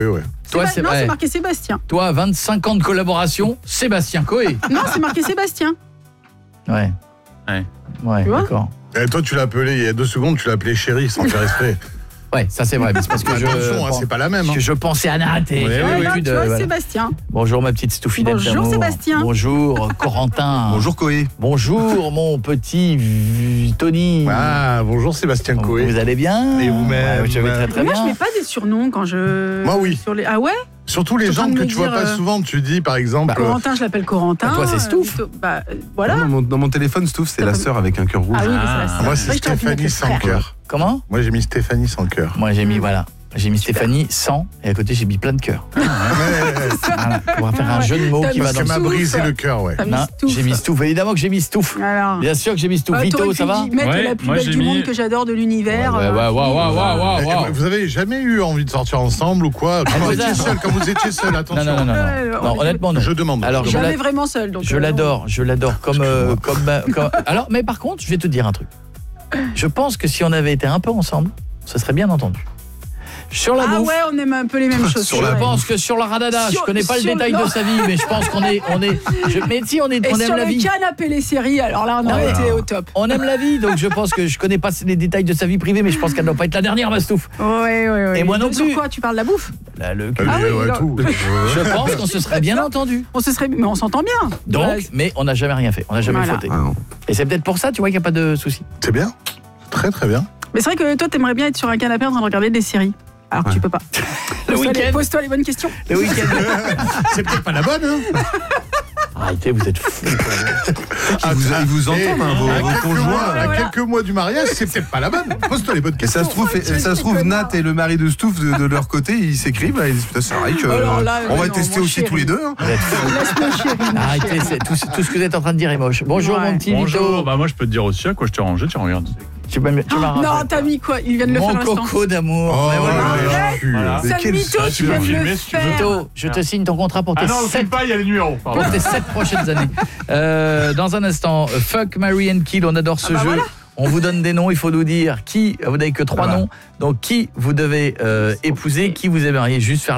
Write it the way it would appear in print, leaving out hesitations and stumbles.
ouais. Toi, c'est marqué Sébastien. Toi, 25 ans de collaboration, Sébastien Coé. Non, c'est marqué Sébastien. Ouais, d'accord. Et toi, tu l'as appelé, il y a 2 secondes, tu l'as appelé chérie sans faire exprès. Ouais, ça c'est vrai, mais c'est parce que attention, c'est pas la même. Parce que je pensais à Nat et j'ai l'habitude tu vois, Sébastien. Bonjour ma petite stoufinette d'amour. Bonjour Sébastien. Bonjour Corentin. Bonjour Coé. Bonjour mon petit Tony. Ah, bonjour Sébastien Coé. Vous allez bien? Et vous-même? Je vais très Moi, bien. je mets pas des surnoms quand je... Moi, oui. Ah ouais? Surtout les gens que tu vois pas souvent, tu dis par exemple... Corentin, je l'appelle Corentin. Toi, c'est Stouff. Voilà. Dans mon téléphone, Stouff, c'est la sœur avec un cœur rouge. Ah oui, mais c'est la sœur. Moi, c'est Stéphanie sans cœur. Comment? Moi, j'ai mis Stéphanie sans cœur. Moi, j'ai mis, j'ai mis Stéphanie sans, et à côté, j'ai mis plein de cœur. Voilà, on va faire un jeu de mots qui va dans Ça m'a brisé le cœur, ouais. Non, j'ai mis Stouff, évidemment que j'ai mis Stouff. Alors. Bien sûr que j'ai mis Stouff. Vito, ça va? Mettre la plus belle du monde que j'adore de l'univers. Vous avez jamais eu envie de sortir ensemble ou quoi? Quand vous étiez seul, attention. Non, honnêtement, non. Je demande. Alors, jamais vraiment seul. Je l'adore comme alors, mais par contre, je vais te dire un truc. Je pense que si on avait été un peu ensemble, ça serait bien entendu. Sur la bouffe. Ah ouais, on aime un peu les mêmes choses. Je pense que sur la radada, je connais pas le détail de sa vie, mais je pense qu'on est mais si on aime la vie. Et sur le canapé les séries, alors là on aurait été au top. On aime la vie, donc je pense que je connais pas les détails de sa vie privée, mais je pense qu'elle doit pas être la dernière, ma Stouff. Ouais. Et moi non plus. Sur quoi tu parles de la bouffe? Le cul. Tout. Je pense qu'on se serait bien entendu. Mais on s'entend bien. Donc, mais on n'a jamais rien fait, on n'a jamais fauté. Et c'est peut-être pour ça, tu vois, qu'il n'y a pas de souci. C'est bien, très très bien. Mais c'est vrai que toi t'aimerais bien être sur un canapé en train de regarder des séries. Alors que tu peux pas. Le week-end. Pose-toi les bonnes questions. Le week-end. C'est peut-être pas la bonne, hein. Arrêtez, vous êtes fous. Ils vous entendent, vos conjoints. À quelques mois du mariage, c'est peut-être pas la bonne. Pose-toi les bonnes questions. Ça se trouve, Nat et le mari de Stouff, de leur côté, ils s'écrivent. Ils disent, c'est vrai qu'on va tester aussi tous les deux. Arrêtez, tout ce que vous êtes en train de dire est moche. Bonjour mon petit Vito. Bonjour, moi je peux te dire aussi à quoi je t'ai rangé, tu regardes. Non, t'as mis quoi? Il vient de le faire à l'instant. Mon coco d'amour. Sale mytho, tu viens de le faire. Vito, je te signe ton contrat pour tes 7 il y a les numéros. Pour tes 7 prochaines années. Dans un instant, Fuck, Marry and Kill, on adore ce jeu. Voilà. On vous donne des noms, il faut nous dire qui, vous n'avez que 3 noms, donc qui vous devez épouser, qui vous aimeriez juste faire